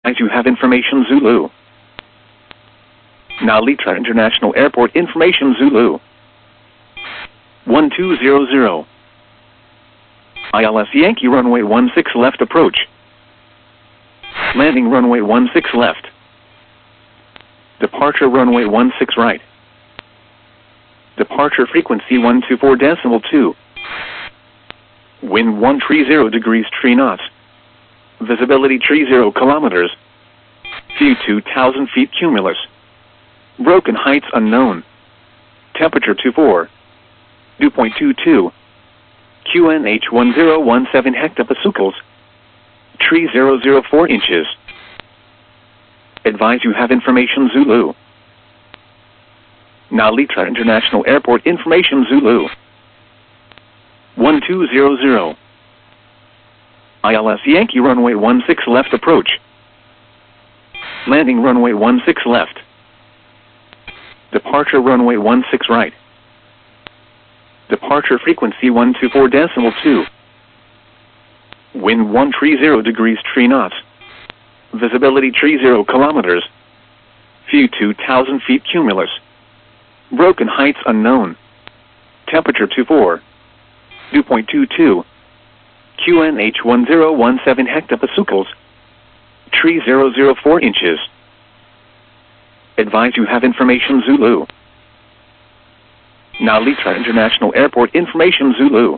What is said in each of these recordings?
You have information Zulu. Nalita International Airport information Zulu. 1200. ILS Yankee runway 16 left approach. Landing runway 16 left. Departure runway 16 right. Departure frequency 124.2. Wind 130 degrees 3 knots. Visibility 30 kilometers. View 2,000 feet cumulus. Broken heights unknown. Temperature 24. Dew point 22. QNH 1017 hectopascals. 3004 inches. Advise you have information Zulu. Nalita International Airport information Zulu. 1200. ILS Yankee runway 16 left approach. Landing runway 16 left. Departure runway 16 right. Departure frequency 124.2. Wind 130 degrees 3 knots. Visibility 30 kilometers. View 2,000 feet cumulus. Broken heights unknown. Temperature 24. Dew point 22. QNH 1017 hectopascals. 3004 inches. Advise you have information Zulu. Nalita International Airport information Zulu.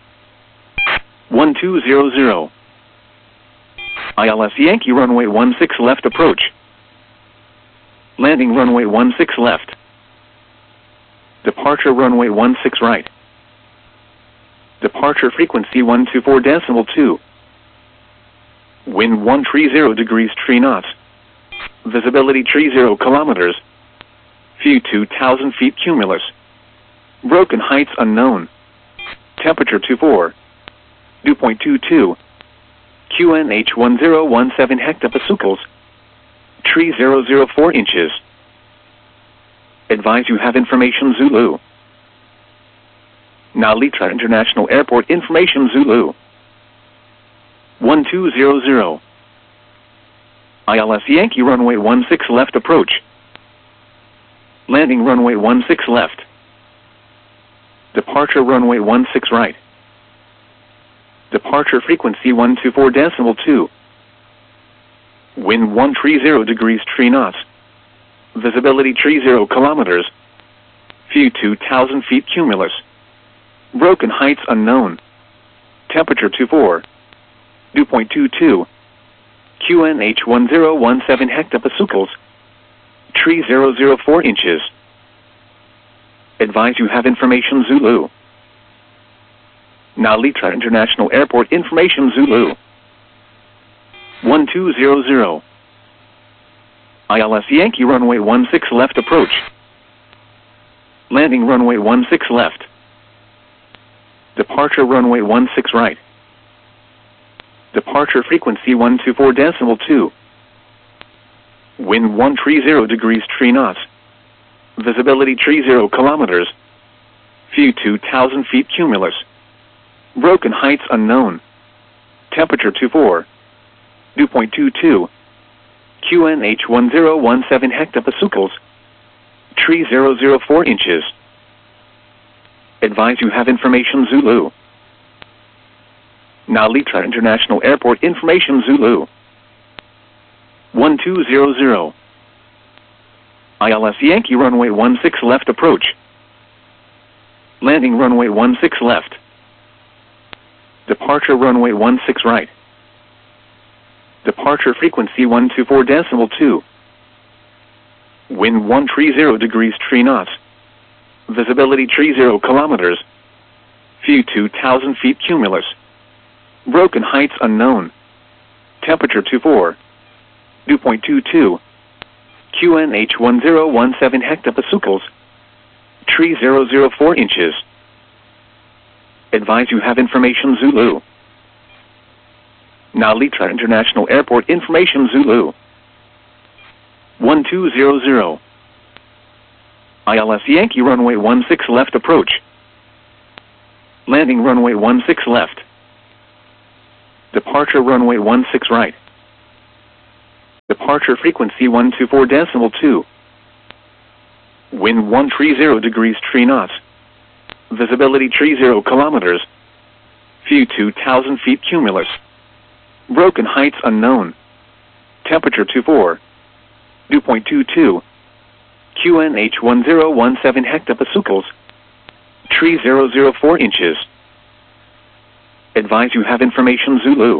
1200. ILS Yankee runway 16 left approach. Landing runway 16 left. Departure runway 16 right. Departure frequency 124.2. Wind 130 degrees 3 knots. Visibility 30 kilometers. View 2,000 feet cumulus. Broken heights unknown. Temperature 24. Dew point 22. QNH 1017 hectopascals. 3004 inches. Advise you have information Zulu. Nalita International Airport information Zulu. 1200. ILS Yankee runway 16 left approach. Landing runway 16 left. Departure runway 16 right. Departure frequency 124.2. Wind 130 degrees 3 knots. Visibility 30 kilometers. View 2,000 feet cumulus. Broken heights unknown. Temperature 24. Dew point 22. QNH 1017 hectopascals. 3004 inches. Advise you have information Zulu. Nalita International Airport information Zulu. 1200. ILS Yankee runway 16 left approach. Landing runway 16 left. Departure runway 16 right. Departure frequency 124.2. Wind 130 degrees 3 knots. Visibility 30 kilometers. View 2,000 feet cumulus. Broken heights unknown. Temperature 24. Dew point 22. QNH 1017 hectopascals. 3004 inches. Advise you have information Zulu. Nalita International Airport information Zulu. 1200. ILS Yankee runway 16 left approach. Landing runway 16 left. Departure runway 16 right. Departure frequency 124.2. Wind 130 degrees 3 knots. Visibility 30 kilometers. View 2,000 feet cumulus. Broken heights unknown. Temperature 24. Dew point 22. QNH 1017 hectopascals. 3004 inches. Advise you have information Zulu. Nalita International Airport information Zulu. 1200. ILS Yankee runway 16 left approach. Landing runway 16 left. Departure runway 16 right. Departure frequency 124.2. Wind 130 degrees 3 knots. Visibility 30 kilometers. View 2,000 feet cumulus. Broken heights unknown. Temperature 24. Dew point 22. QNH 1017 hectopascals. 3004 inches. Advise you have information Zulu.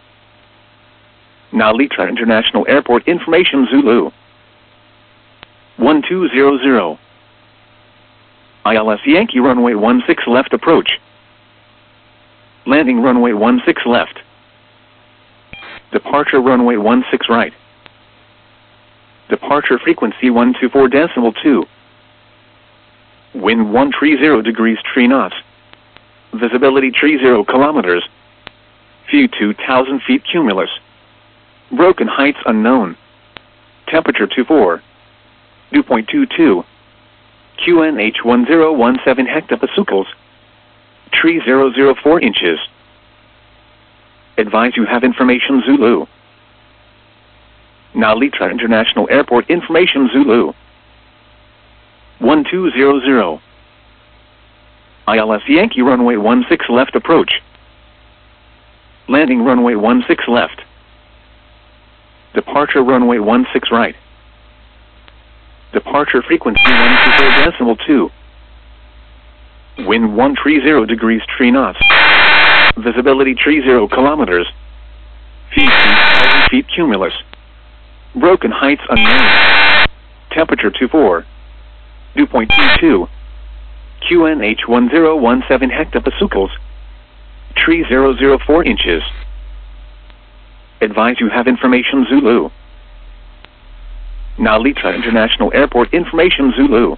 Now Litra International Airport information Zulu. 1200. ILS Yankee runway 16 left approach. Landing runway 16 left. Departure runway 16 right. Departure frequency 124.2. Wind 130 degrees 3 knots. Visibility 30 kilometers. View 2,000 feet cumulus. Broken heights unknown. Temperature 24. Dew point 22. QNH 1017 hectopascals. 3004 inches. Advise you have information Zulu. Now Litra International Airport information Zulu. 1200. ILS Yankee runway 16 left approach. Landing runway 16 left. Departure runway 16 right. Departure frequency 124.2. Wind 130 degrees 3 knots. Visibility 30 kilometers. View 2,000 feet cumulus. Broken heights unknown. Temperature 24. Dew point 22. QNH 1017 hectopascals. 3004 inches. Advise you have information Zulu. Now Litra International Airport information Zulu.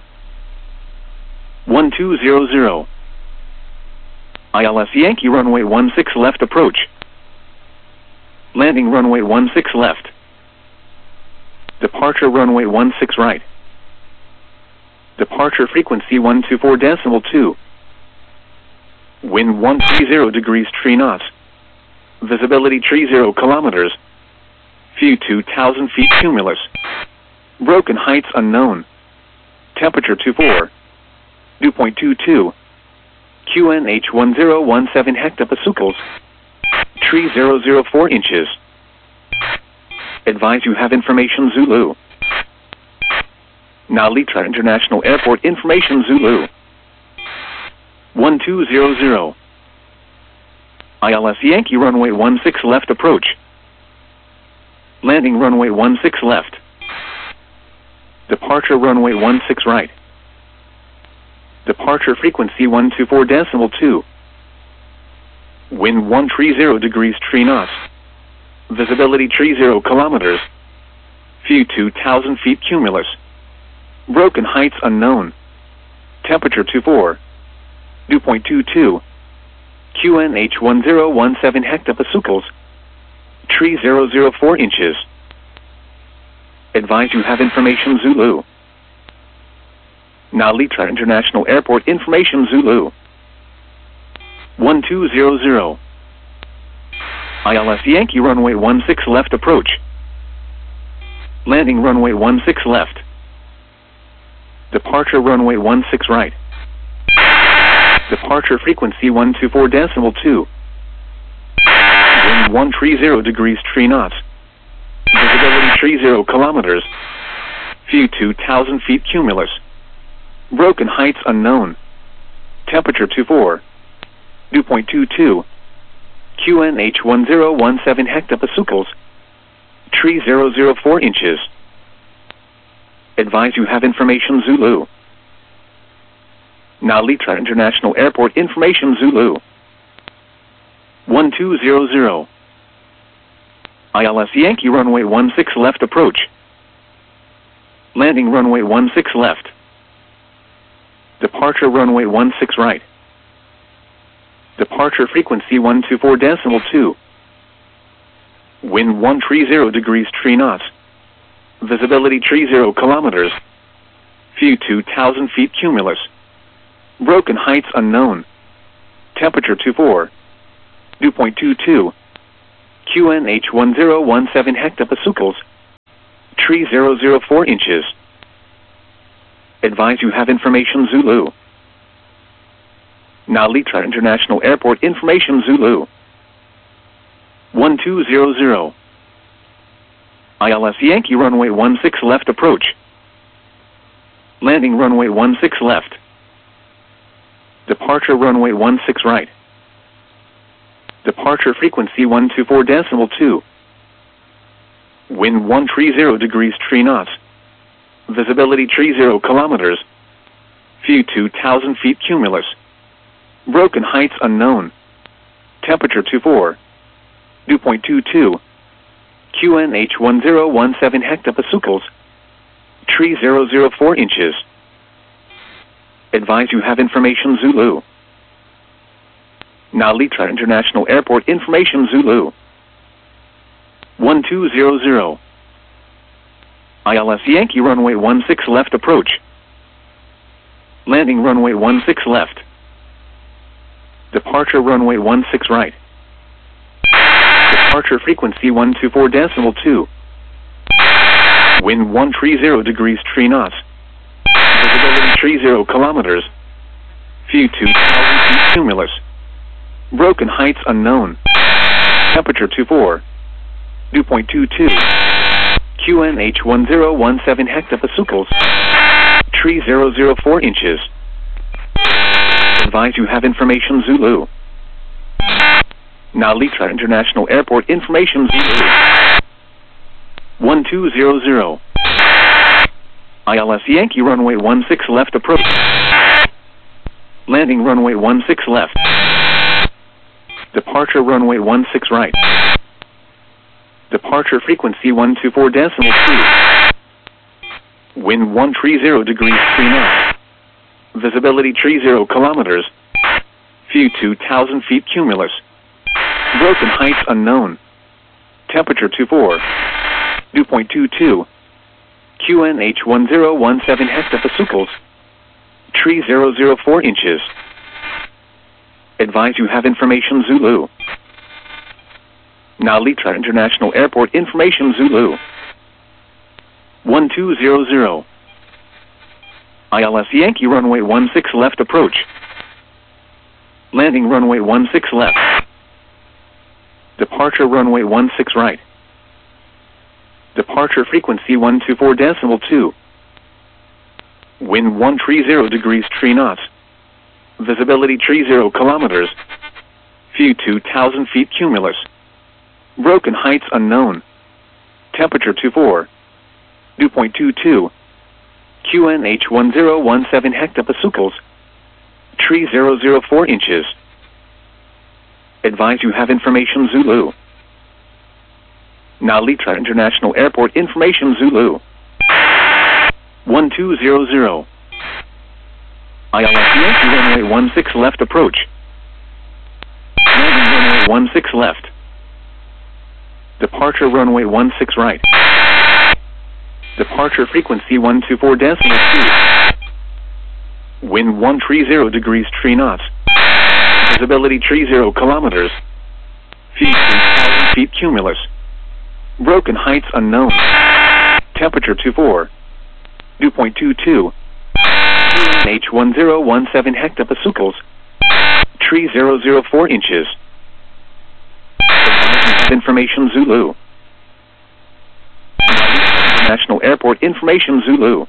1200. ILS Yankee runway 16 left approach. Landing runway 16 left. Departure runway 16 right. Departure frequency 124.2. Wind 130 degrees 3 knots. Visibility 30 kilometers. View 2,000 feet cumulus. Broken heights unknown. Temperature 24. Dew point 22. QNH 1017 hectopascals. 3004 inches. Advise you have information Zulu. Now Litra International Airport information Zulu. 1200. ILS Yankee runway 16 left approach. Landing runway 16 left. Departure runway 16 right. Departure frequency 124.2. Wind 130 degrees 3 knots. Visibility 30 kilometers. View 2,000 feet cumulus. Broken heights unknown. Temperature 24. Dew point 22. QNH 1017 hectopascals. 3004 inches. Advise you have information Zulu. Now Litra International Airport information Zulu. 1200. ILS Yankee runway 16 left approach. Landing runway 16 left. Departure runway 16 right. Departure frequency 124.2. Wind 130 degrees 3 knots. Visibility 30 kilometers. View 2,000 feet cumulus. Broken heights unknown. Temperature 24. Dew point 22. QNH 1017 hectopascals. 3004 inches. Advise you have information Zulu. Now Litra International Airport information Zulu. 1200. ILS Yankee runway 16 left approach. Landing runway 16 left. Departure runway 16 right. Departure frequency 124.2. Wind 130 degrees 3 knots. Visibility 30 kilometers. View 2,000 feet cumulus. Broken heights unknown. Temperature 24. Dew point 22. QNH 1017 hectopascals. Tree 004 inches. Advise you have information Zulu. Nalitra International Airport information Zulu. 1200. ILS Yankee runway 16 left approach. Landing runway 16 left. Departure runway 16 right. Departure frequency 124.2. Wind 130 degrees 3 knots. Visibility 30 kilometers. View 2,000 feet cumulus. Broken heights unknown. Temperature 24. Dew point 22. QNH 1017 hectopascals. Tree 004 inches. Advise you have information Zulu. Nalitra International Airport information Zulu. 1200. ILS Yankee runway 16 left approach. Landing runway 16 left. Departure runway 16 right. Departure frequency 124.2. Wind 130 degrees 3 knots. Visibility 30 kilometers. View 2,000 feet cumulus. Broken heights unknown. Temperature 24. Dew point 22. QNH 1017 hectopascals. Tree 004 inches. Advise you have information Zulu. Nalitra International Airport information Zulu. 1200. ILS Yankee runway 16 left approach. Landing runway 16 left. Departure runway 16 right. Departure frequency 124.2. Wind 130 degrees 3 knots. Visibility 30 kilometers. View 2,000 feet cumulus. Broken heights unknown. Temperature 24. Dew point 22. QNH 1017 hectopascals. Tree 004 inches. Advise you have information Zulu. Nalitra International Airport information Zulu. 1200. ILS Yankee runway 16 left approach. Landing runway 16 left. Departure runway 16 right. Departure frequency 124.2. Wind 130 degrees 3 knots. Visibility 30 kilometers. View 2,000 feet cumulus. Broken heights unknown. Temperature 24. Dew point 22. QNH 1017 hectopascals. Tree 004 inches. Advise you have information Zulu. Nalitra International Airport information Zulu. 1200. ILS Yankee runway 16 left approach. Landing runway 16 left. Departure runway 16 right. Departure frequency 124.2. Wind 130 degrees 3 knots. Visibility 30 kilometers. View 2,000 feet cumulus. Broken heights unknown. Temperature 24. Dew point 22. QNH 1017 hectopascals. Tree 004 inches. Information Zulu. International Airport information Zulu.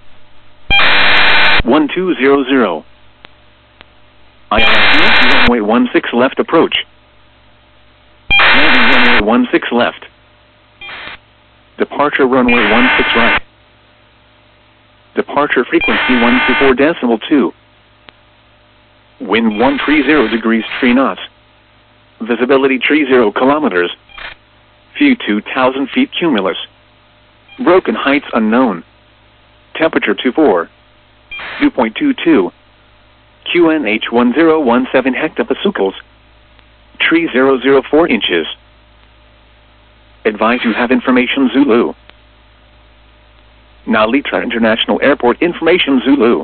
1200. ILS Yankee runway 16 left approach. Landing runway 16 left. Departure runway 16 right. Departure frequency 124.2. Wind 130 degrees 3 knots. Visibility 30 kilometers. View 2,000 feet cumulus. Broken heights unknown. Temperature 24. Dew point 22. QNH 1017 hectopascals. Tree 004 inches. Advise you have information Zulu. Nalitra International Airport information Zulu.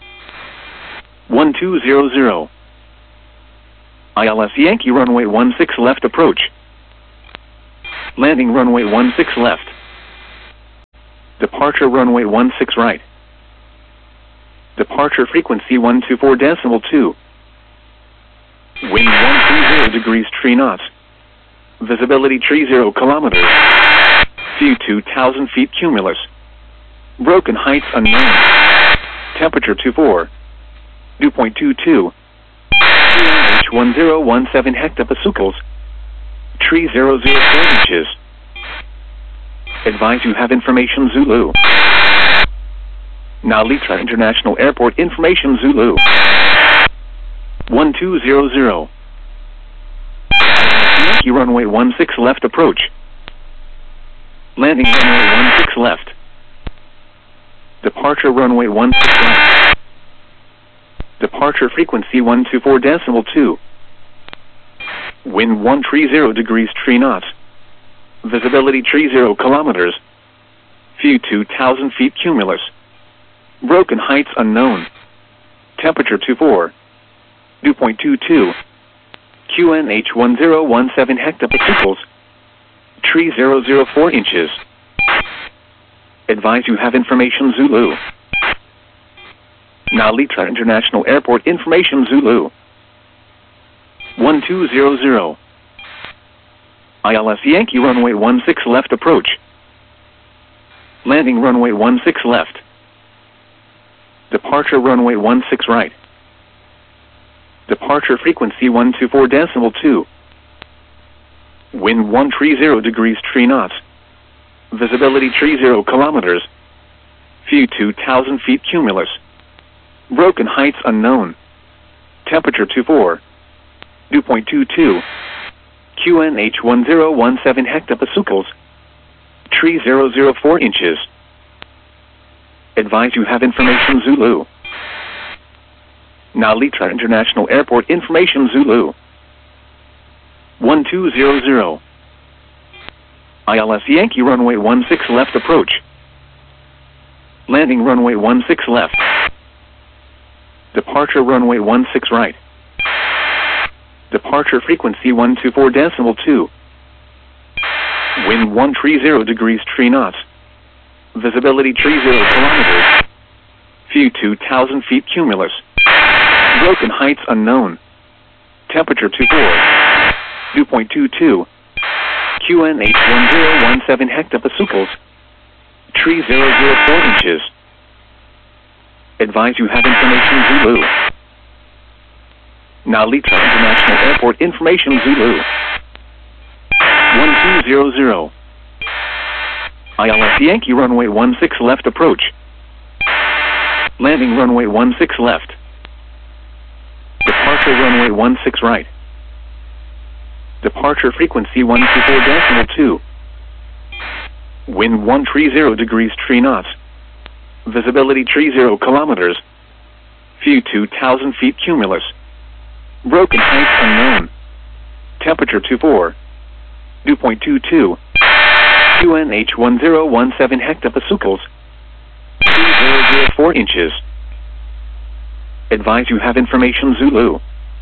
1200. ILS Yankee runway 16 left approach. Landing runway 16 left. Departure runway 16 right. Departure frequency 124.2. Wind 130 degrees 3 knots. Visibility 30 kilometers. View 2,000 feet cumulus. Broken heights unknown. Temperature 24. Dew point 22. QNH1017 hectopascals. 3004 inches. Advise you have information Zulu. Nalitra International Airport information Zulu. 1200. Yankee runway 16 left approach. Landing runway 16 left. Departure runway 16 right. Departure frequency 124.2. Wind 130 degrees 3 knots. Visibility 30 kilometers. View 2,000 feet cumulus. Broken heights unknown. Temperature 24. Dew point 22. QNH1017 hectopascals. 3004 inches. Advise you have information Zulu. Nalitra International Airport information Zulu. 1200. ILS Yankee runway 16 left approach. Landing runway 16 left. Departure runway 16 right. Departure frequency 124.2. Wind 130 degrees 3 knots. Visibility 30 kilometers. View 2,000 feet cumulus. Broken heights unknown. Temperature 24. Dew point 22. QNH1017 hectopascals. 3004 inches. Advise you have information Zulu. Nalitra International Airport information Zulu. 1200. ILS Yankee runway 16 left approach. Landing runway 16 left. Departure runway 16 right. Departure frequency 124.2. Wind 130 degrees 3 knots. Visibility 30 kilometers. View 2,000 feet cumulus. Broken heights unknown. Temperature 24. Dew point 22. QNH1017 hectopascals. 3004 inches. Advise you have information Zulu. Nalitra International Airport information Zulu. 1200. ILS Yankee runway 16 left approach. Landing runway 16 left. Departure runway 16 right. Departure frequency 124.2. Wind 130 degrees 3 knots. Visibility 30 kilometers. View 2,000 feet cumulus. Broken heights unknown. Temperature 24. Dew point 22. QNH1017 hectopascals. 3004 inches. Advise you have information Zulu.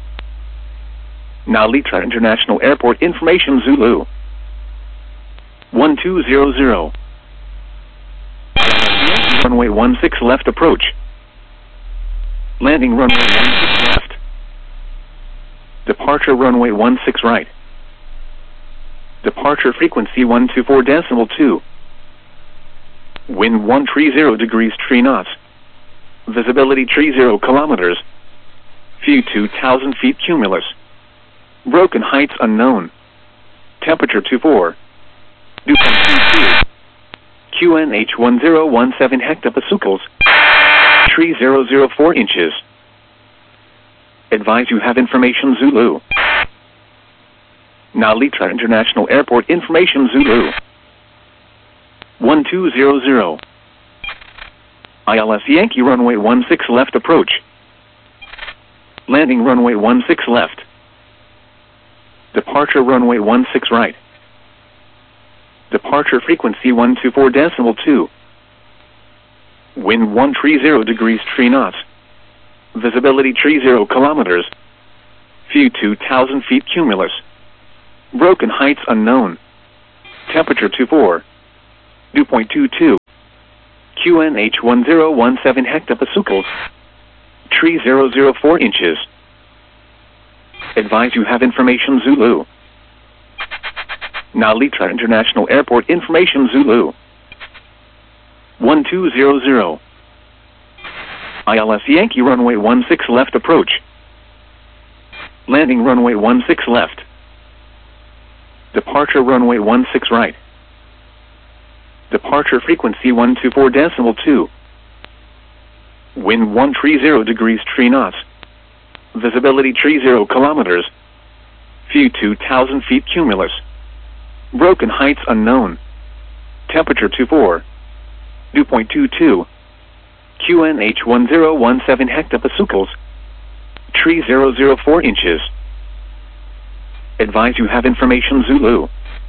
Nalitra International Airport information Zulu. 1200. Runway 16 left approach. Landing runway 16 left. Departure runway 16 right. Departure frequency 124.2. Wind 130 degrees 3 knots. Visibility 30 kilometers. View 2,000 feet cumulus. Broken heights unknown. Temperature 24. Dew point 22. QNH1017 hectopascals. 3004 inches. Advise you have information Zulu. Nalitra International Airport information Zulu. 1200. ILS Yankee runway 16 left approach. Landing runway 16 left. Departure runway 16 right. Departure frequency 124.2. Wind 130 degrees 3 knots. Visibility 30 kilometers. View 2,000 feet cumulus. Broken heights unknown. Temperature 24. Dew point 22. QNH1017 hectopascals. Tree 004 inches. Advise you have information Zulu. Nalitra International Airport information Zulu. 1200. ILS Yankee runway 16 left approach. Landing runway 16 left. Departure runway 16 right. Departure frequency 124.2. Wind 130 degrees 3 knots. Visibility 30 kilometers. View 2,000 feet cumulus. Broken heights unknown. Temperature 24. Dew point 22. QNH1017 hectopascals. Tree 004 inches. Advise you have information Zulu.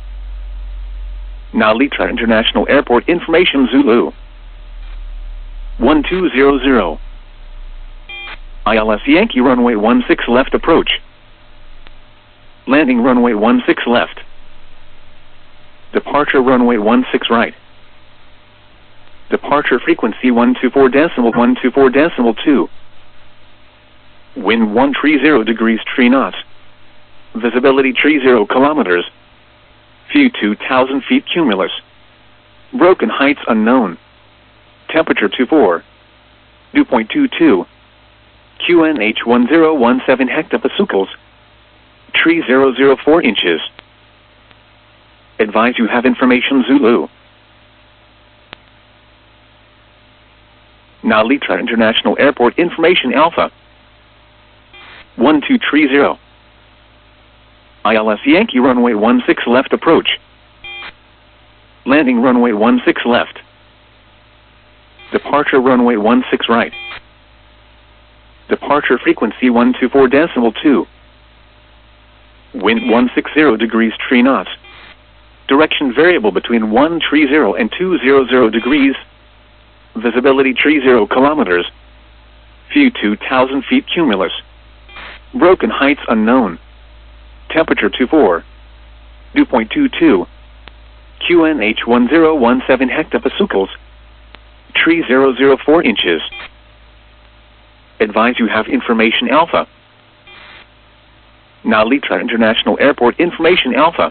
Nalitra International Airport information Zulu. 1200. ILS Yankee runway 16 left approach. Landing runway 16 left. Departure runway 16 right. Departure frequency 124.2. Wind 130 degrees 3 knots. Visibility 30 kilometers. View 2,000 feet cumulus. Broken heights unknown. Temperature 24. Dew point 22. QNH1017 hectopascals. Tree 004 inches. Advise you have information Zulu. Nalitra International Airport information Alpha. 1230. ILS Yankee runway 16 left approach. Landing runway 16 left. Departure runway 16 right. Departure frequency 124.2. Wind 160 degrees 3 knots. Direction variable between 130 and 200 degrees. Visibility 30 kilometers. View 2,000 feet cumulus. Broken heights unknown. Temperature 24. Dew point 22. QNH1017 hectopascals. Tree 004 inches. Advise you have information Alpha. Nalitra International Airport information Alpha.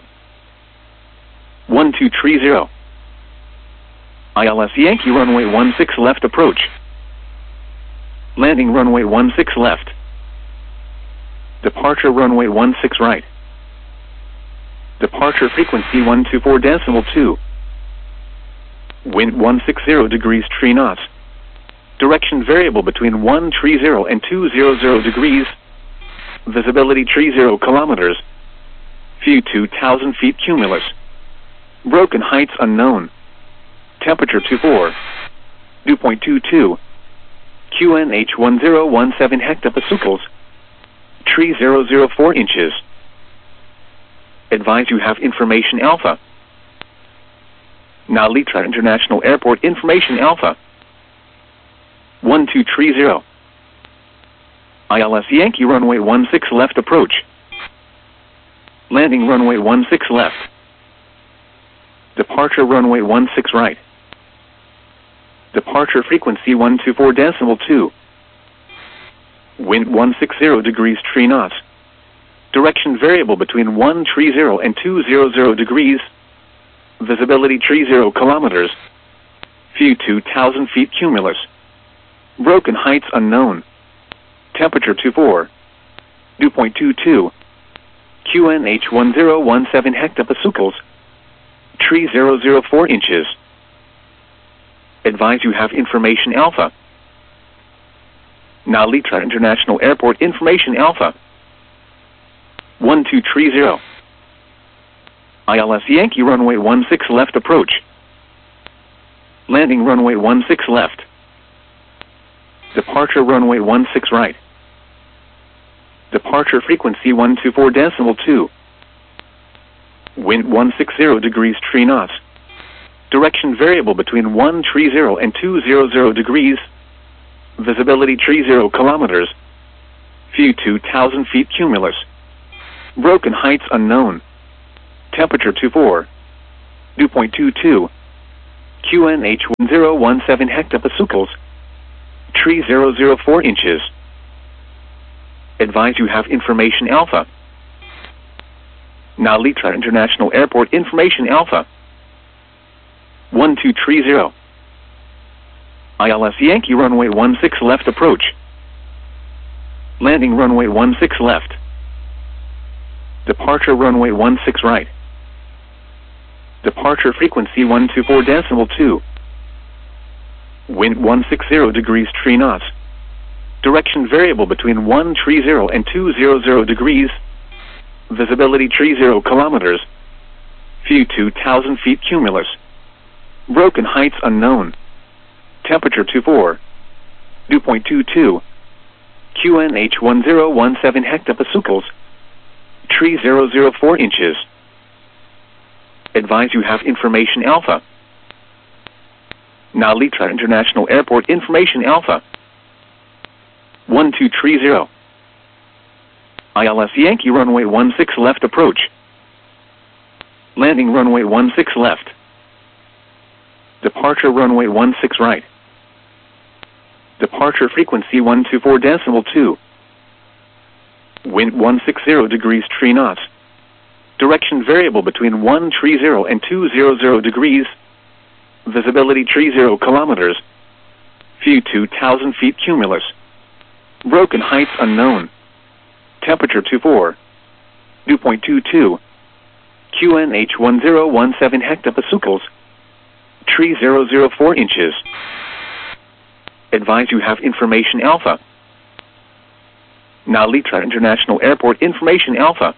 1230. ILS Yankee runway 16 left approach. Landing runway 16 left. Departure runway 16 right. Departure frequency 124.2. Wind 160 degrees 3 knots. Direction variable between 130 and 200 degrees. Visibility 30 kilometers. View 2,000 feet cumulus. Broken heights unknown. Temperature 24. Dew point 22. QNH1017 hectopascals. Tree 004 inches. Advise you have information Alpha. Nalitra International Airport information Alpha. 1230. ILS Yankee runway 16 left approach. Landing runway 16 left. Departure runway 16 right. Departure frequency 124.2. Wind 160 degrees 3 knots. Direction variable between 130 and 200 degrees. Visibility 30 kilometers. View 2,000 feet cumulus. Broken heights unknown. Temperature 24. Dew point 22. QNH1017 hectopascals. Tree 004 inches. Advise you have information Alpha. Nalitra International Airport information Alpha. 1230. ILS Yankee runway 16 left approach. Landing runway 16 left. Departure runway 16 right. Departure frequency 124.2. Wind 160 degrees 3 knots. Direction variable between 130 and 200 degrees. Visibility 30 kilometers. View 2,000 feet cumulus. Broken heights unknown. Temperature 24. Dew point 22. QNH 1017 hectopascals. Tree 004 inches. Advise you have information alpha. Nalitra International Airport information alpha. 1230. ILS Yankee runway 16 left approach. Landing runway 16 left. Departure runway 16 right. Departure frequency 124.2. Wind 160 degrees 3 knots. Direction variable between 130 and 200 degrees. Visibility 30 kilometers. View 2,000 feet cumulus. Broken heights unknown. Temperature 24. Dew point 22. QNH 1017 hectopascals. Tree 004 inches. Advise you have information alpha. Nalitra International Airport information alpha. 1230. ILS Yankee runway 16 left approach. Landing runway 16 left. Departure runway 16 right. Departure frequency 124.2. Wind 160 degrees 3 knots. Direction variable between 130 and 200 degrees. Visibility 30 kilometers. View 2,000 feet cumulus. Broken heights unknown. Temperature 24. Dew point 22. QNH 1017 hectopascals. Tree 004 inches. Advise you have information alpha. Nalitra International Airport information alpha.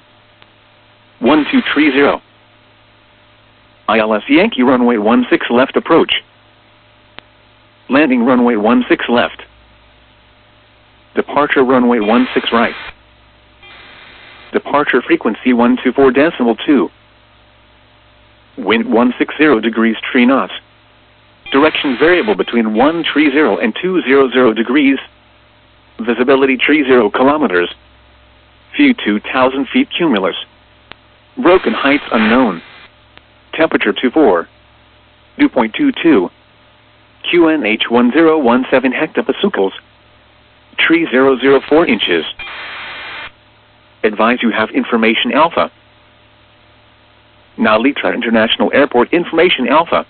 1230. ILS Yankee runway 16 left approach. Landing runway 16 left. Departure runway 16 right. Departure frequency 124.2. Wind 160 degrees 3 knots. Direction variable between 130 and 200 degrees. Visibility 30 kilometers. View 2,000 feet cumulus. Broken heights unknown. Temperature 24. Dew point 22. QNH 1017 hectopascals. Tree 004 inches. Advise you have information alpha. Nalitra International Airport information alpha.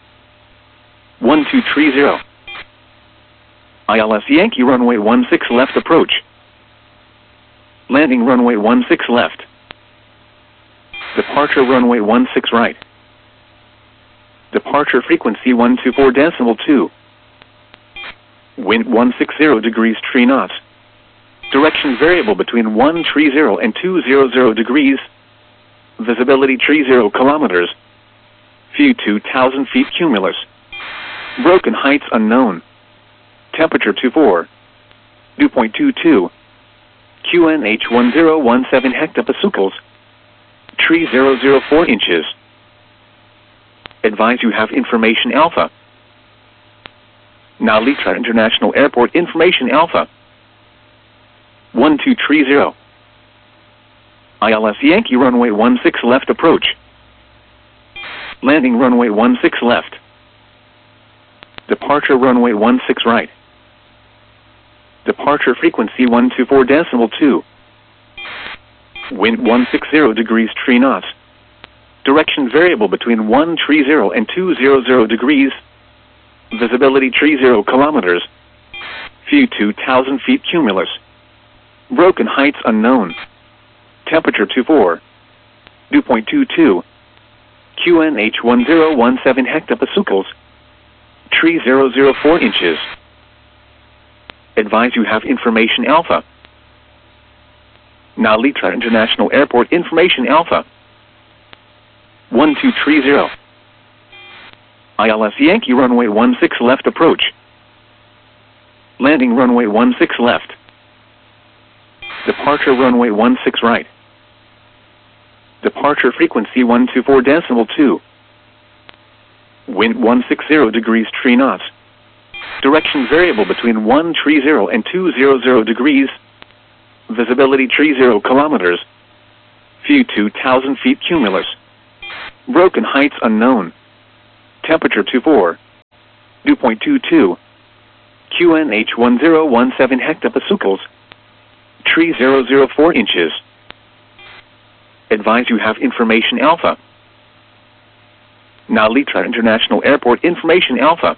1230. ILS Yankee runway 16 left approach. Landing runway 16 left. Departure runway 16 right. Departure frequency 124.2. Wind 160 degrees 3 knots. Direction variable between 130 and 200 degrees. Visibility 30 kilometers. View 2,000 feet cumulus. Broken heights unknown. Temperature 24. Dew point 22. QNH 1017 hectopascals. Tree 004 inches. Advise you have information alpha. Nalitra International Airport information alpha. 1230. ILS Yankee runway 16 left approach. Landing runway 16 left. Departure runway 16 right. Departure frequency 124.2. Wind 160 degrees 3 knots. Direction variable between 130 and 200 degrees. Visibility 30 kilometers. View 2,000 feet cumulus. Broken heights unknown. Temperature 24. Dew point 22. QNH 1017 hectopascals. Tree 004 inches. Advise you have information alpha. Nalitra International Airport information alpha. 1230. ILS Yankee runway 16 left approach. Landing runway 16 left. Departure runway 16 right. Departure frequency 124.2. Wind 160 degrees 3 knots. Direction variable between 130 and 200 degrees. Visibility 30 kilometers. View 2,000 feet cumulus. Broken heights unknown. Temperature 24. Dew point 22. QNH 1017 hectopascals. Tree 004 inches. Advise you have information alpha. Now Litra International Airport information alpha.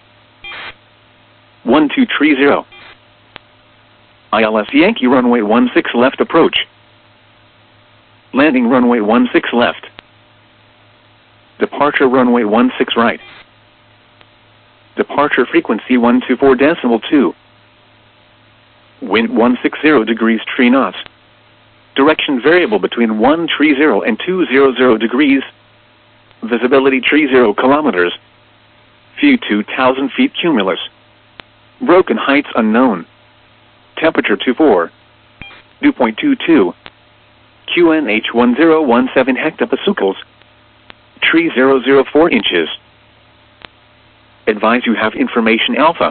1230. ILS Yankee runway 16 left approach. Landing runway 16 left. Departure runway 16 right. Departure frequency 124.2. Wind 160 degrees 3 knots. Direction variable between 130 and 200 degrees. Visibility 30 kilometers. View 2,000 feet cumulus. Broken heights unknown. Temperature 24. Dew point 22. QNH 1017 hectopascals. Tree 004 inches. Advise you have information alpha.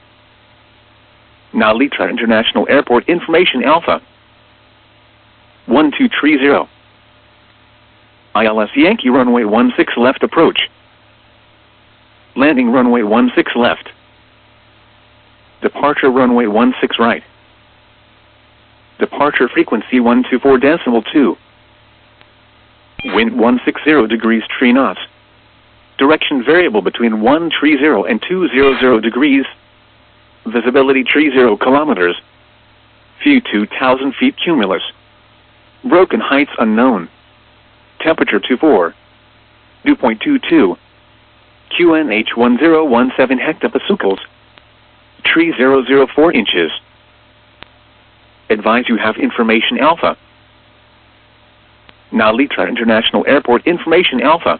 Now Litra International Airport information alpha. 1230. ILS Yankee runway 16 left approach. Landing runway 16 left. Departure runway 16 right. Departure frequency 124.2. Wind 160 degrees 3 knots. Direction variable between 130 and 200 degrees. Visibility 30 kilometers. View 2,000 feet cumulus. Broken heights unknown. Temperature 24. Dew point 22. QNH 1017 hectopascals. Tree 004 inches. Advise you have information alpha. Now Litra International Airport information alpha.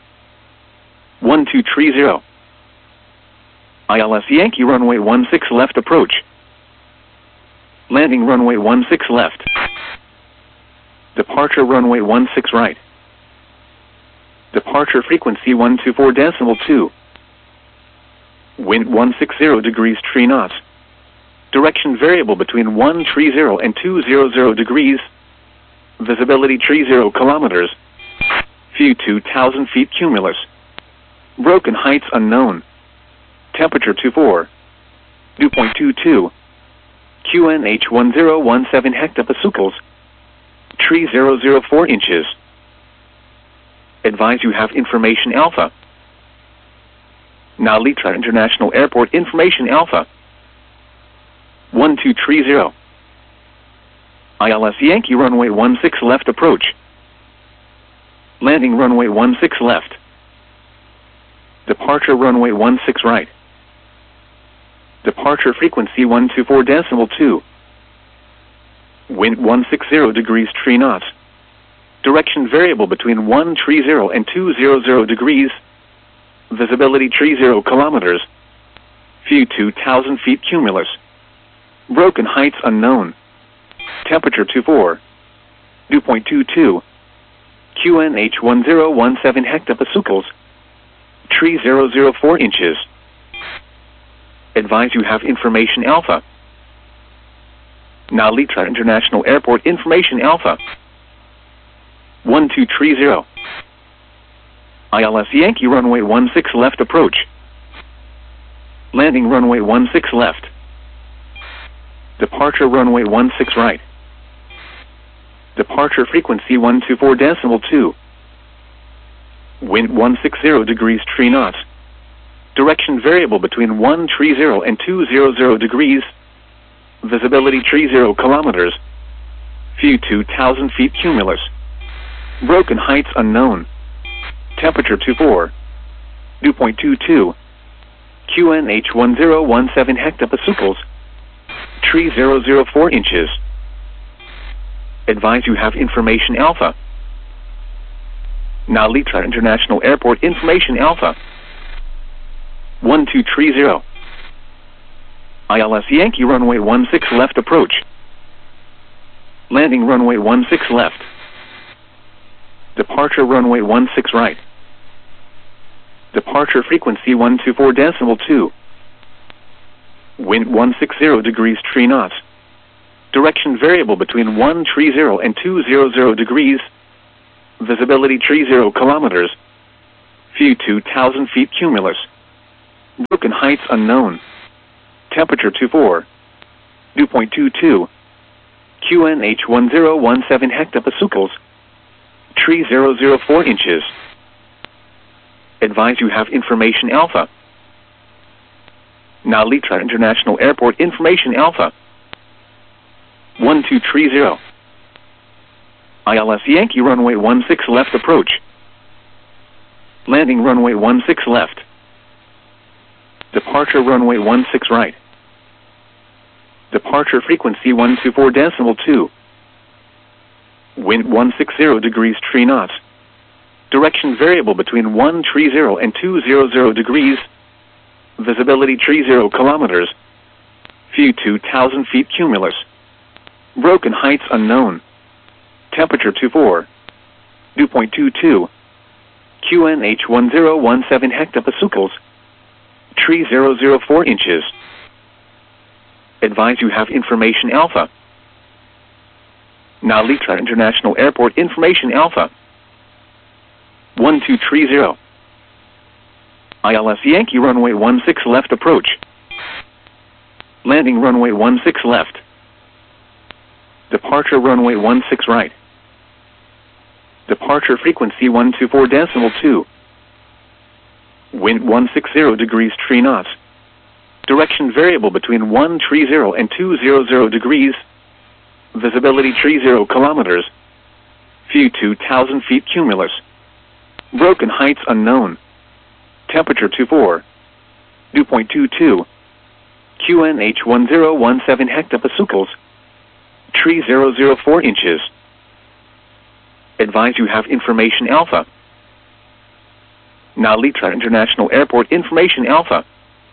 1230. ILS Yankee runway 16 left approach. Landing runway 16 left. Departure runway 16 right. Departure frequency 124.2. Wind 160 degrees 3 knots. Direction variable between 130 and 200 degrees. Visibility 30 kilometers. View 2,000 feet cumulus. Broken heights unknown. Temperature 24. Dew point 22. QNH 1017 hectopascals. Tree 004 inches. Advise you have information alpha. Now Litra International Airport information alpha. 1230. ILS Yankee runway 16 left approach. Landing runway 16 left. Departure runway 16 right. Departure frequency 124.2. Wind 160 degrees 3 knots. Direction variable between 130 and 200 degrees. Visibility 30 kilometers. View 2,000 feet cumulus. Broken heights unknown. Temperature 24. Dew point 22. QNH 1017 hectopascals. Tree 004 inches. Advise you have information alpha. Now Litra International Airport information alpha. 1230. ILS Yankee runway 16 left approach. Landing runway 16 left. Departure runway 16 right. Departure frequency 124.2. Wind 160 degrees 3 knots. Direction variable between 130 and 200 degrees. Visibility 30 kilometers. View 2,000 feet cumulus. Broken heights unknown. Temperature 24. Dew point 22. QNH 1017 hectopascals. Tree 004 inches. Advise you have information alpha. Now Litra International Airport information alpha. 1230. ILS Yankee runway 16 left approach. Landing runway 16 left. Departure runway 16 right. Departure frequency 124.2. Wind 160 degrees 3 knots. Direction variable between 130 and 200 degrees. Visibility 30 kilometers. View 2,000 feet cumulus. Broken heights unknown. Temperature 24. Dew point 22. QNH 1017 hectopascals. Tree 004 inches. Advise you have information alpha. Now Litra International Airport information alpha. 1230. ILS Yankee runway 16 left approach. Landing runway 16 left. Departure runway 16 right. Departure frequency 124.2. Wind 160 degrees 3 knots. Direction variable between 130 and 200 degrees. Visibility 30 kilometers. View 2,000 feet cumulus. Broken heights unknown. Temperature 24. Dew point 22. QNH 1017 hectopascals. Tree 004 inches. Advise you have information alpha. Now Litra International Airport information alpha. 1230. ILS Yankee runway 16 left approach. Landing runway 16 left. Departure runway 16 right. Departure frequency 124.2. Wind 160 degrees 3 knots. Direction variable between 130 and 200 degrees. Visibility 30 kilometers. View 2,000 feet cumulus. Broken heights unknown. Temperature 24. Dew point 22. QNH 1017 hectopascals. Tree 004 inches. Advise you have information alpha. Now Litra International Airport information alpha.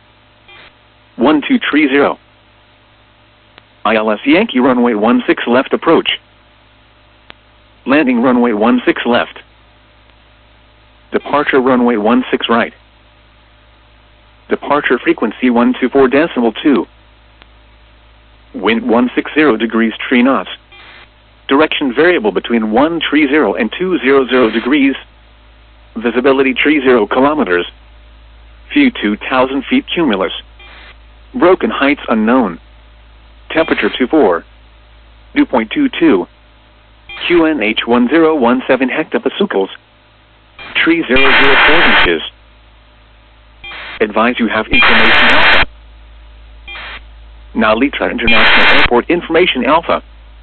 1230. ILS Yankee runway 16 left approach. Landing runway 16 left. Departure runway 16 right. Departure frequency 124.2. Wind 160 degrees 3 knots. Direction variable between 130 and 200 degrees. Visibility 30 kilometers. View 2,000 feet cumulus. Broken heights unknown. Temperature 24. Dew point 22. QNH 1017 hectopascals. Tree 004 inches. Advise you have information alpha. Now Litra International Airport information alpha.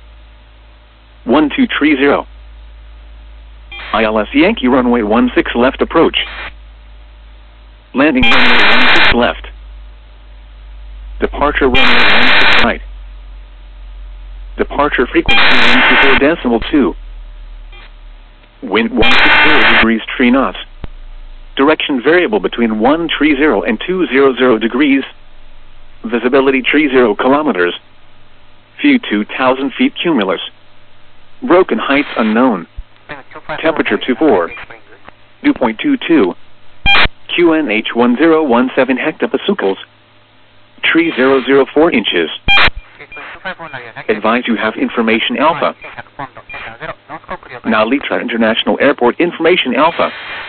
1230. ILS Yankee runway 16 left approach. Landing runway 16 left. Departure runway 16 right. Departure frequency 124.2. Wind 160 degrees 3 knots. Direction variable between 130 and 200 degrees. Visibility 30 kilometers. View 2,000 feet cumulus. Broken heights unknown. Temperature 24. Dew point 22. QNH 1017 hectopascals. Tree 004 inches. Advise you have information alpha. Now Litra International Airport information alpha.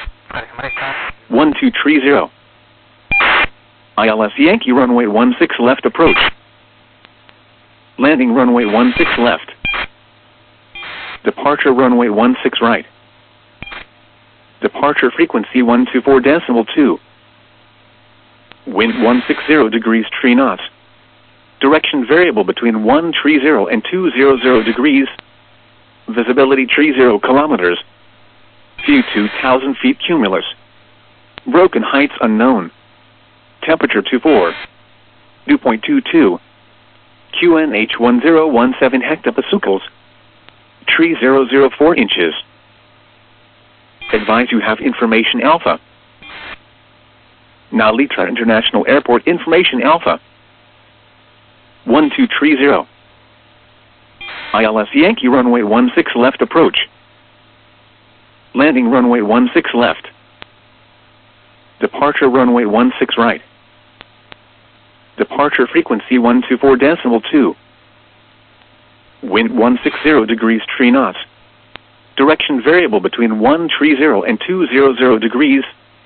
1230. ILS Yankee runway 16 left approach. Landing runway 16 left. Departure runway 16 right. Departure frequency 124.2. Wind 160 degrees 3 knots. Direction variable between 130 and 200 degrees. Visibility 30 kilometers. View 2,000 feet cumulus. Broken heights unknown. Temperature 24. Dew point 22. QNH 1017 hectopascals. Tree 004 inches. Advise you have information alpha. Now Litra International Airport information alpha. 1230. ILS Yankee runway 16 left approach. Landing runway 16 left. Departure runway 16 right. Departure frequency 124.2. Wind 160 degrees 3 knots. Direction variable between 130 and 200 degrees.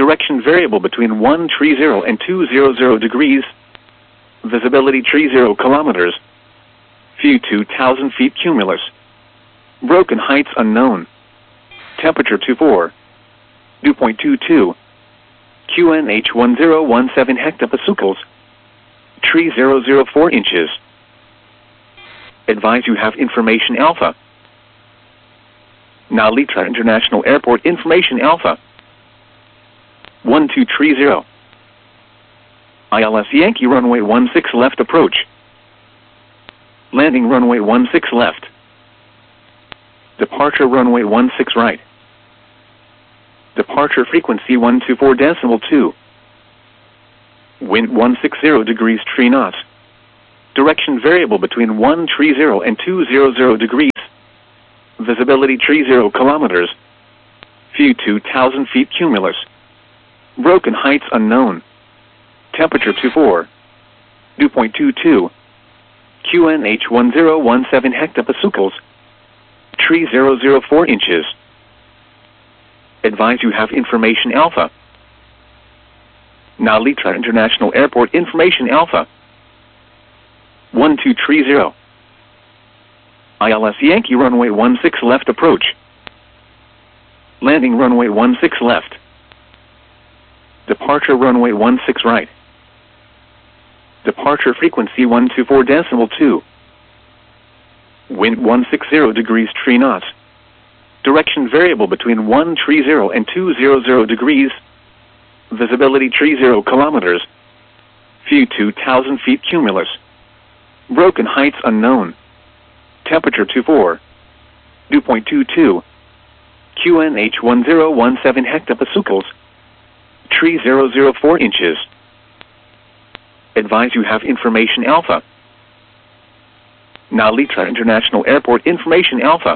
direction variable between 130 and 200 degrees. Visibility 30 kilometers. View 2,000 feet cumulus. Broken heights unknown. Temperature 24. Dew point 22. QNH 1017 hectopascals. Tree 004 inches. Advise you have information alpha. Narita International Airport information alpha. 1230. ILS Yankee runway 16 left approach. Landing runway 16 left. Departure runway 16 right. Departure frequency 124.2. Wind 160 degrees 3 knots. Direction variable between 130 and 200 degrees. Visibility 30 kilometers. View 2,000 feet cumulus. Broken heights unknown. Temperature 24. Dew point 22. QNH 1017 hectopascals. Tree 004 inches. Advise you have information alpha. Now Litra International Airport information alpha. 1230. ILS Yankee runway 16 left approach. Landing runway 16 left. Departure runway 16 right. Departure frequency 124.2. Wind 160 degrees 3 knots. Direction variable between 130 and 200 degrees. Visibility 30 kilometers. View 2,000 feet cumulus. Broken heights unknown. Temperature 24. Dew point 22. QNH 1017 hectopascals. Tree 004 inches. Advise you have information alpha. Now Litra International Airport information alpha.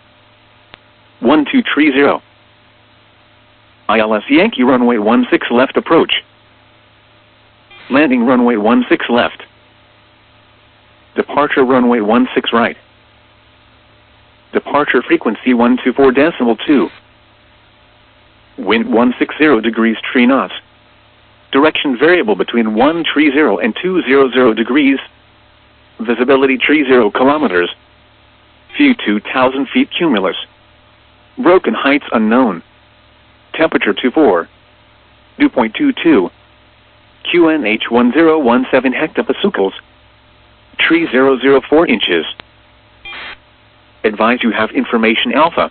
1230. ILS Yankee runway 16 left approach. Landing runway 16 left. Departure runway 16 right. Departure frequency 124.2. Wind 160 degrees 3 knots. Direction variable between 130 and 200 degrees. Visibility 30 kilometers. View 2,000 feet cumulus. Broken heights unknown. Temperature 24. Dew point 22. QNH 1017 hectopascals. Tree 004 inches. Advise you have information alpha.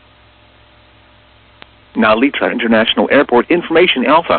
Now Litra International Airport information alpha.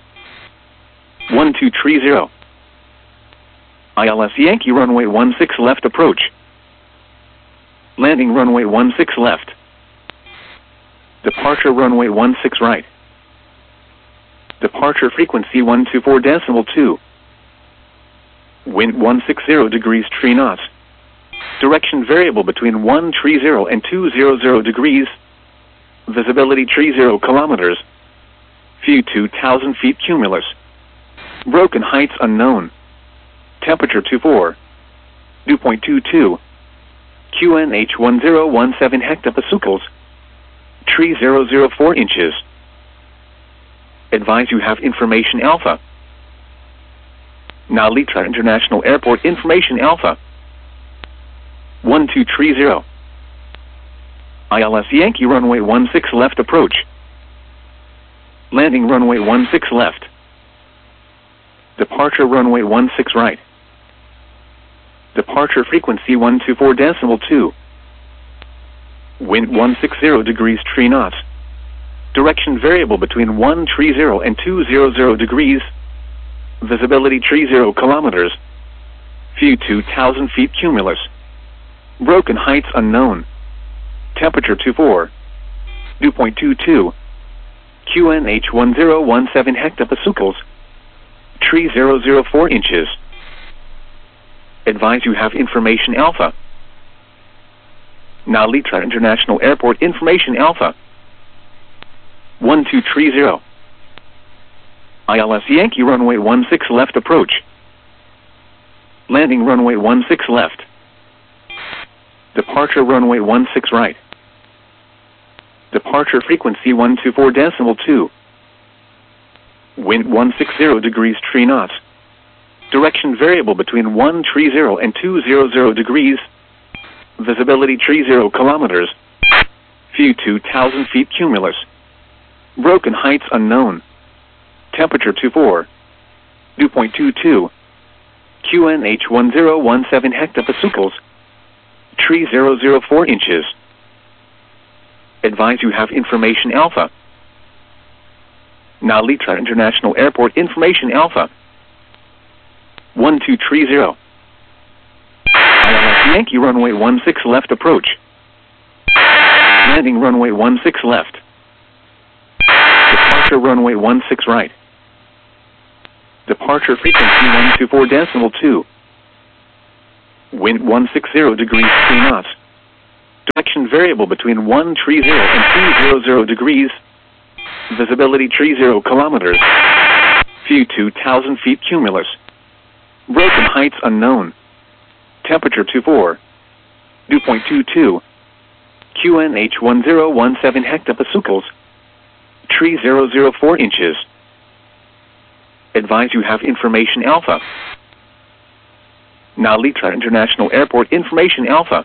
1230. ILS Yankee runway 16 left approach. Landing runway 16 left. Departure runway 16 right. Departure frequency 124.2. Wind 160 degrees 3 knots. Direction variable between 130 and 200 degrees. Visibility 30 kilometers. View 2,000 feet cumulus. Broken heights unknown. Temperature 24. Dew point 22. QNH 1017 hectopascals. Tree 004 inches. Advise you have information alpha. Now Litra International Airport information alpha. 1230. ILS Yankee runway 16 left approach. Landing runway 16 left. Departure runway 16 right. Departure frequency 124.2. Wind 160 degrees 3 knots. Direction variable between 130 and 200 degrees. Visibility 30 kilometers. View 2,000 feet cumulus. Broken heights unknown. Temperature 24. Dew point 22. QNH 1017 hectopascals. Tree 004 inches. Advise you have information alpha. Now Litra International Airport information alpha. 1230. ILS Yankee runway 16 left approach. Landing runway 16 left. Departure runway 16 right. Departure frequency 124.2. Wind 160 degrees 3 knots. Direction variable between 130 and 200 degrees. Visibility 30 kilometers. View 2,000 feet cumulus. Broken heights unknown. Temperature 24. Dew point 22. QNH 1017 hectopascals. Tree 004 inches. Advise you have information alpha. Now Litra International Airport information alpha. 1230. ILS Yankee runway 16 left approach. Landing runway 16 left. Departure runway 16 right. Departure frequency 124.2. Wind 160 degrees 3 knots. Direction variable between 130 and 200 degrees. Visibility 30 kilometers. View 2,000 feet cumulus. Broken heights unknown. Temperature 24. Dew point 22. QNH 1017 hectopascals. Tree 004 inches. Advise you have information alpha. Narita International Airport information alpha.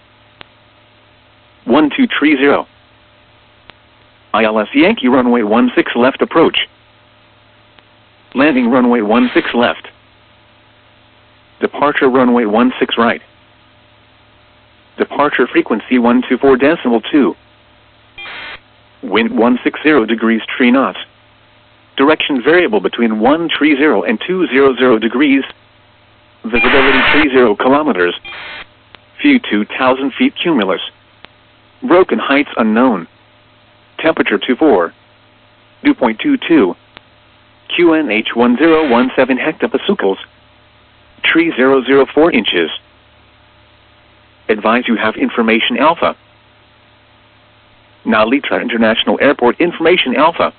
1230. ILS Yankee runway 16 left approach. Landing runway 16 left. Departure runway 16 right. Departure frequency 124.2. Wind 160 degrees 3 knots. Direction variable between 130 and 200 degrees. Visibility 30 kilometers. View 2,000 feet cumulus. Broken heights unknown. Temperature 24. Dew point 22. QNH 1017 hectopascals. Tree 004 inches. Advise you have information alpha. Narita International Airport information alpha.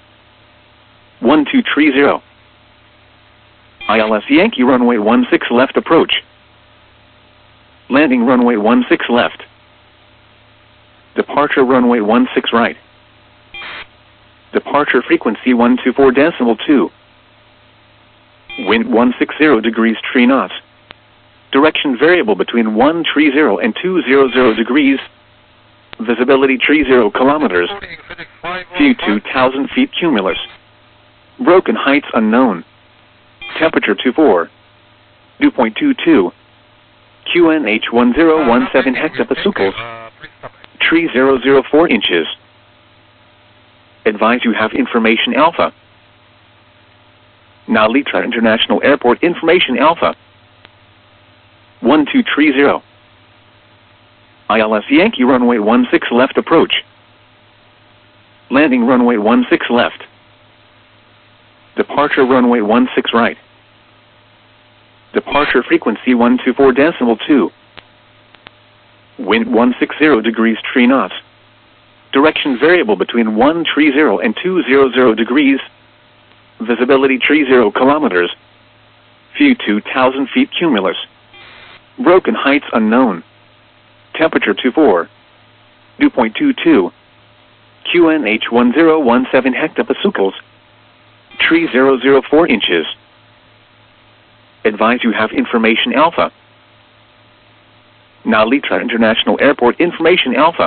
1230. ILS Yankee runway 16 left approach. Landing runway 16 left. Departure runway 16 right. Departure frequency 124.2. Wind 160 degrees 3 knots. Direction variable between 130 and 200 degrees. Visibility 30 kilometers. View 2,000 feet cumulus. Broken heights unknown. Temperature 24. Dew point 22. QNH 1017 hectopascals. Tree 004 inches. Advise you have information alpha. Narita International Airport information alpha. 1230. ILS Yankee runway 16 left approach. Landing runway 16 left. Departure runway 16 right. Departure frequency 124.2. Wind 160 degrees 3 knots. Direction variable between 130 and 200 degrees. Visibility 30 kilometers. View 2,000 feet cumulus. Broken heights unknown. Temperature 24. Dew point 22. QNH 1017 hectopascals. Tree 004 inches. Advise you have information alpha. Narita International Airport information alpha.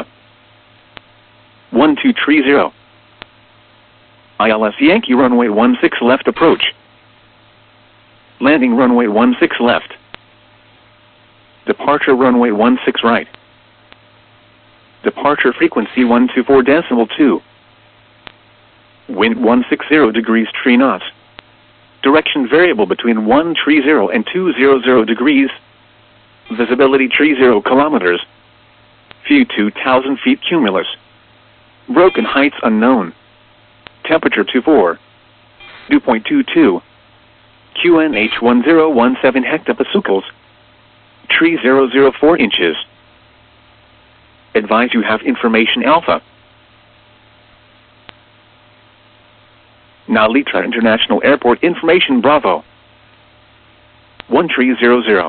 1230. ILS Yankee runway 16 left approach. Landing runway 16 left. Departure runway 16 right. Departure frequency 124.2. Wind 160 degrees 3 knots. Direction variable between 130 and 200 degrees. Visibility 30 kilometers. View 2,000 feet cumulus. Broken heights unknown. Temperature 24. Dew point 22. QNH 1017 hectopascals. Tree 004 inches. Advise you have information alpha. Narita International Airport information Bravo. 1300.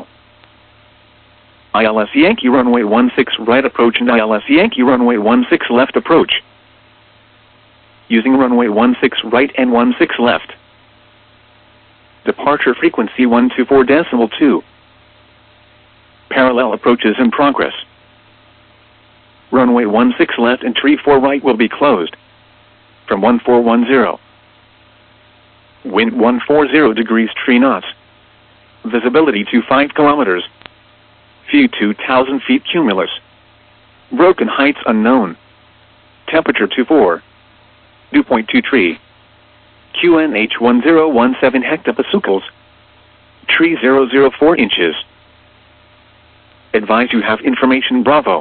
ILS Yankee runway 16 right approach and ILS Yankee runway 16 left approach. Using runway 16 right and 16 left. Departure frequency 124.2. Parallel approaches in progress. Runway 16 left and 34 right will be closed. From 1410. Wind 140 degrees 3 knots. Visibility 25 kilometers. View 2,000 feet cumulus. Broken heights unknown. Temperature 24. Dew point 23. QNH 1017 hectopascals. Tree 004 inches. Advise you have information Bravo.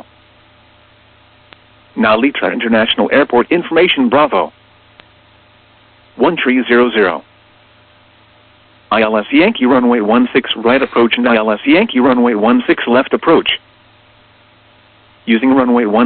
Narita International Airport information Bravo. 1300. ILS Yankee runway 16 right approach and ILS Yankee runway 16 left approach. Using runway